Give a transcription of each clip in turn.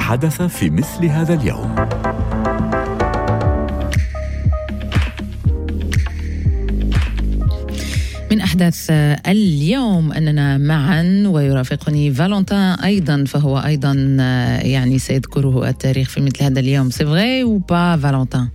حدث في مثل هذا اليوم. من أحداث اليوم أننا معا ويرافقني فالنتين أيضا، فهو أيضا يعني سيذكره التاريخ في مثل هذا اليوم. سي فغي أو با فالنتين؟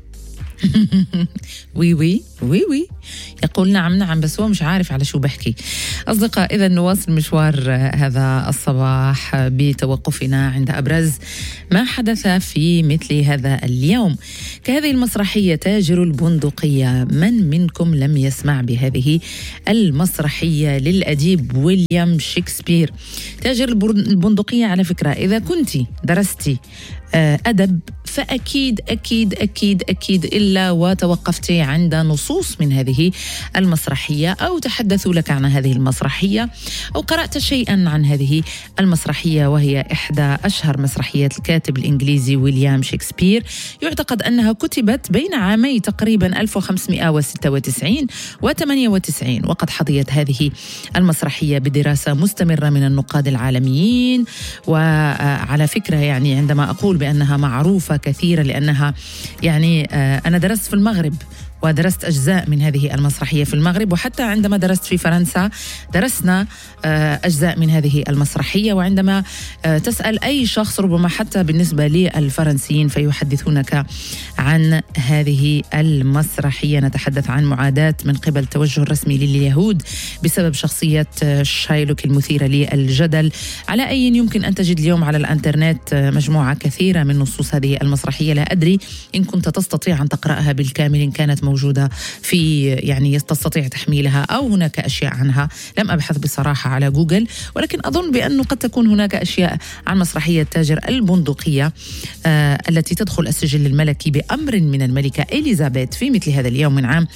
وي وي وي وي يقول نعم نعم، بس هو مش عارف على شو بحكي. أصدقاء، إذا نواصل مشوار هذا الصباح بتوقفنا عند أبرز ما حدث في مثل هذا اليوم. كهذه المسرحية تاجر البندقية، من منكم لم يسمع بهذه المسرحية للأديب ويليام شكسبير؟ تاجر البندقية على فكرة إذا كنت درستي أدب فأكيد أكيد أكيد أكيد إلا وتوقفتي عند نصوص من هذه المسرحية، أو تحدثوا لك عن هذه المسرحية، أو قرأت شيئا عن هذه المسرحية، وهي إحدى أشهر مسرحيات الكاتب الإنجليزي ويليام شكسبير. يعتقد أنها كتبت بين عامي تقريبا 1596 و98، وقد حظيت هذه المسرحية بدراسة مستمرة من النقاد العالميين. وعلى فكرة يعني عندما أقول بأنها معروفة كثيرا لأنها يعني أنا درست في المغرب ودرست أجزاء من هذه المسرحية في المغرب، وحتى عندما درست في فرنسا درسنا أجزاء من هذه المسرحية. وعندما تسأل أي شخص ربما حتى بالنسبة للفرنسيين فيحدثونك عن هذه المسرحية. نتحدث عن معاداة من قبل التوجه الرسمي لليهود بسبب شخصية شايلوك المثيرة للجدل. على أي يمكن أن تجد اليوم على الإنترنت مجموعة كثيرة من نصوص هذه المسرحية. لا أدري إن كنت تستطيع أن تقرأها بالكامل، إن كانت موجودة في يعني تستطيع تحميلها، أو هناك أشياء عنها. لم أبحث بصراحة على جوجل، ولكن أظن بأنه قد تكون هناك أشياء عن مسرحية تاجر البندقية التي تدخل السجل الملكي بأمر من الملكة إليزابيث في مثل هذا اليوم من عام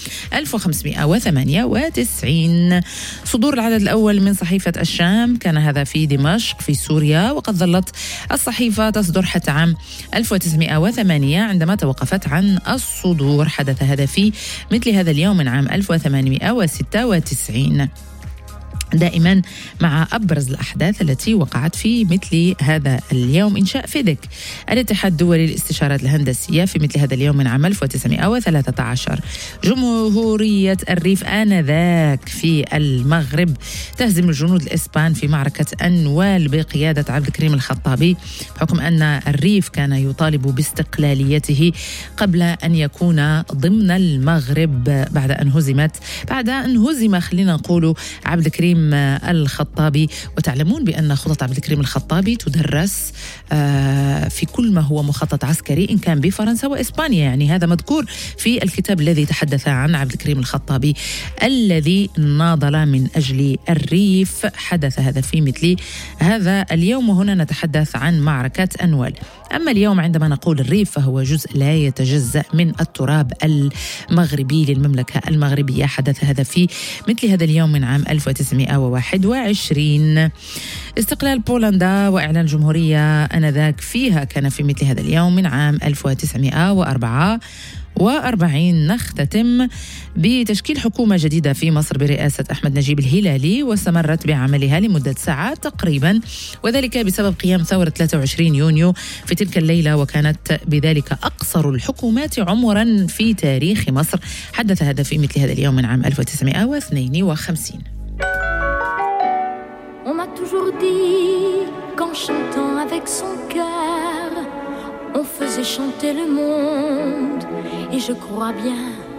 1598. صدور العدد الأول من صحيفة الشام كان هذا في دمشق في سوريا، وقد ظلت الصحيفة تصدر حتى عام 1908 عندما توقفت عن الصدور. حدث هذا في مثل هذا اليوم من عام 1896. دائما مع أبرز الأحداث التي وقعت في مثل هذا اليوم. إنشاء فيدك الاتحاد الدولي للاستشارات الهندسية في مثل هذا اليوم من عام 1913. جمهورية الريف آنذاك في المغرب تهزم الجنود الإسبان في معركة أنوال بقيادة عبد الكريم الخطابي، بحكم أن الريف كان يطالب باستقلاليته قبل أن يكون ضمن المغرب بعد أن هزم خلينا نقول عبد الكريم الخطابي. وتعلمون بأن خطط عبد الكريم الخطابي تدرس في كل ما هو مخطط عسكري إن كان بفرنسا وإسبانيا. يعني هذا مذكور في الكتاب الذي تحدث عن عبد الكريم الخطابي الذي ناضل من أجل الريف. حدث هذا في مثل هذا اليوم، وهنا نتحدث عن معركة أنوال. أما اليوم عندما نقول الريف فهو جزء لا يتجزأ من التراب المغربي للمملكة المغربية. حدث هذا في مثل هذا اليوم من عام 1921. استقلال بولندا وإعلان الجمهورية آنذاك فيها كان في مثل هذا اليوم من عام 1944. نختتم بتشكيل حكومة جديدة في مصر برئاسة أحمد نجيب الهلالي، واستمرت بعملها لمدة ساعات تقريبا، وذلك بسبب قيام ثورة 23 يونيو في تلك الليلة، وكانت بذلك أقصر الحكومات عمرا في تاريخ مصر. حدث هذا في مثل هذا اليوم من عام 1952. On m'a toujours dit qu'en chantant avec son cœur, on faisait chanter le monde, et je crois bien